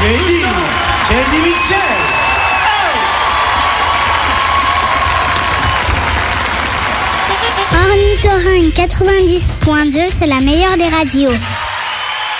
Kelly Mitchell. Ornithorynque 90.2, c'est la meilleure des radios.